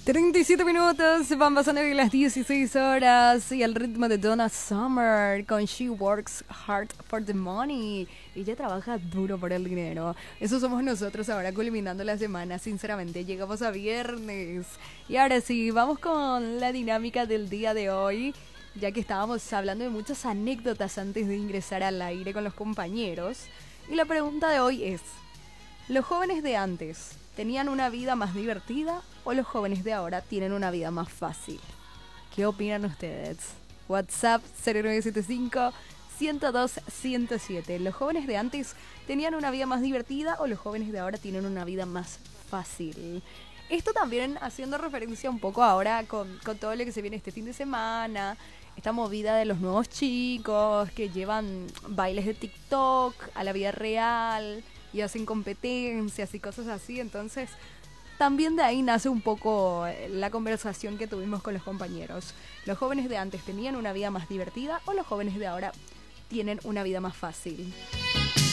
37 minutos, van pasando de las 16 horas y al ritmo de Donna Summer con She Works Hard for the Money. Ella trabaja duro por el dinero. Eso somos nosotros ahora culminando la semana. Sinceramente, llegamos a viernes. Y ahora sí, vamos con la dinámica del día de hoy. Ya que estábamos hablando de muchas anécdotas antes de ingresar al aire con los compañeros. Y la pregunta de hoy es: ¿los jóvenes de antes tenían una vida más divertida o los jóvenes de ahora tienen una vida más fácil? ¿Qué opinan ustedes? WhatsApp 0975-102-107. ¿Los jóvenes de antes tenían una vida más divertida o los jóvenes de ahora tienen una vida más fácil? Esto también haciendo referencia un poco ahora con todo lo que se viene este fin de semana, esta movida de los nuevos chicos que llevan bailes de TikTok a la vida real y hacen competencias y cosas así. Entonces también de ahí nace un poco la conversación que tuvimos con los compañeros. ¿Los jóvenes de antes tenían una vida más divertida o los jóvenes de ahora tienen una vida más fácil?